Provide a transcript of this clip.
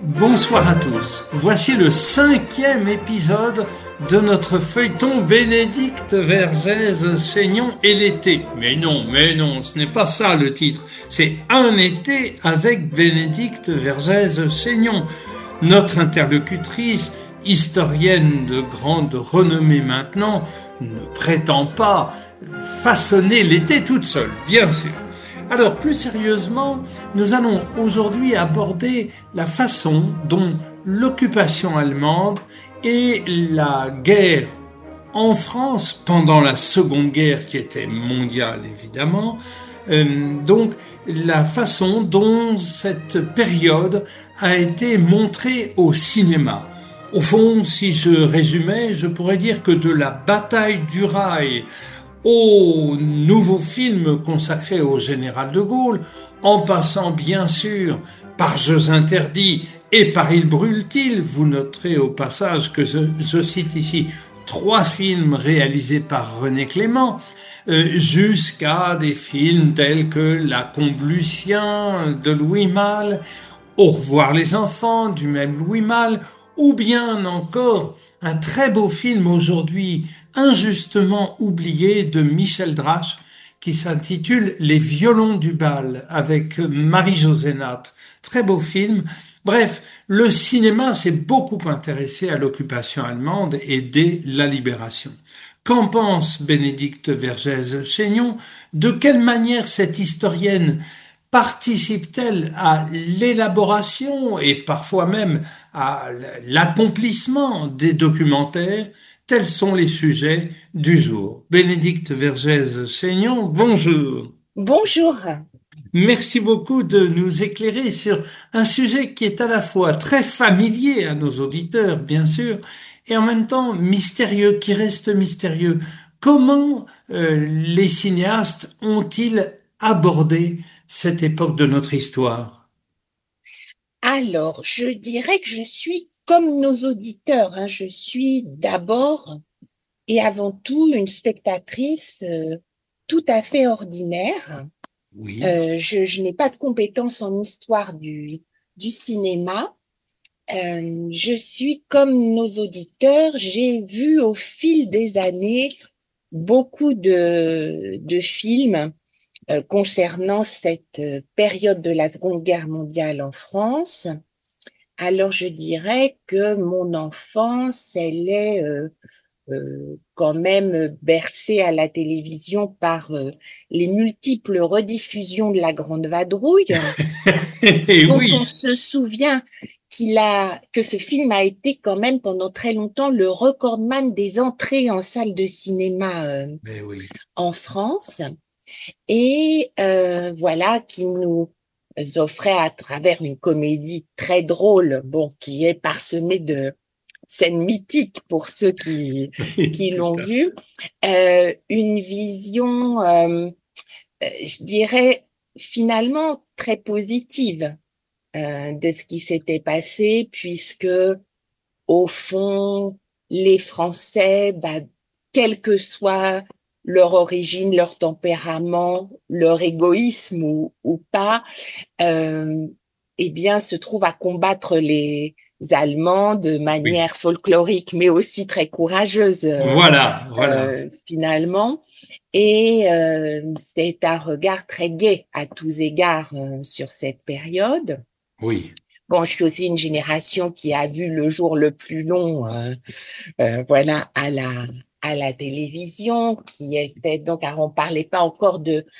Bonsoir à tous. Voici le 5e épisode de notre feuilleton Bénédicte Vergès-Seignon et l'été. Mais non, ce n'est pas ça le titre. C'est Un été avec Bénédicte Vergès-Seignon. Notre interlocutrice, historienne de grande renommée maintenant, ne prétend pas façonner l'été toute seule, bien sûr. Alors, plus sérieusement, nous allons aujourd'hui aborder la façon dont l'occupation allemande et la guerre en France pendant la Seconde Guerre, qui était mondiale évidemment, donc la façon dont cette période a été montrée au cinéma. Au fond, si je résumais, je pourrais dire que de la bataille du Rail au nouveau film consacré au général de Gaulle, en passant bien sûr par Jeux interdits et par Il brûle-t-il, vous noterez au passage que je cite ici 3 films réalisés par René Clément, jusqu'à des films tels que La Combe Lucien de Louis Malle, Au revoir les enfants du même Louis Malle, ou bien encore un très beau film aujourd'hui injustement oublié de Michel Drache qui s'intitule Les violons du bal avec Marie-José Natt. Très beau film. Bref, le cinéma s'est beaucoup intéressé à l'occupation allemande et dès la libération. Qu'en pense Bénédicte Vergès-Seignon? De quelle manière cette historienne participe-t-elle à l'élaboration et parfois même à l'accomplissement des documentaires? Tels sont les sujets du jour. Bénédicte Vergès-Seignon, bonjour. Bonjour. Merci beaucoup de nous éclairer sur un sujet qui est à la fois très familier à nos auditeurs, bien sûr, et en même temps mystérieux, qui reste mystérieux. Comment les cinéastes ont-ils abordé cette époque de notre histoire? Alors, je dirais que je suis comme nos auditeurs, hein. Je suis d'abord et avant tout une spectatrice tout à fait ordinaire. Oui. Je n'ai pas de compétences en histoire du cinéma. Je suis comme nos auditeurs. J'ai vu au fil des années beaucoup de films concernant cette période de la Seconde Guerre mondiale en France. Alors je dirais que mon enfance, elle est quand même bercée à la télévision par les multiples rediffusions de La Grande Vadrouille, Et dont oui, on se souvient que ce film a été quand même pendant très longtemps le recordman des entrées en salle de cinéma mais oui. en France. Et voilà, qui nous offrait à travers une comédie très drôle, bon, qui est parsemée de scènes mythiques pour ceux qui Tout l'ont à vu, une vision, je dirais, finalement très positive de ce qui s'était passé, puisque au fond, les Français, quel que soit leur origine, leur tempérament, leur égoïsme ou pas, euh, eh bien, se trouvent à combattre les Allemands de oui. manière folklorique, mais aussi très courageuse, Voilà. finalement. Et c'est un regard très gai à tous égards sur cette période. Oui. Bon, je suis aussi une génération qui a vu le jour le plus long, voilà, à la télévision, qui était donc, alors on parlait pas encore